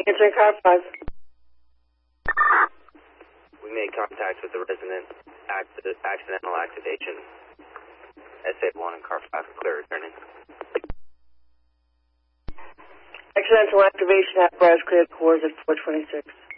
Answering car 5. We made contact with the resident. Accidental activation. SA1 and car 5 clear returning. Accidental activation apparatus cleared cores at 426.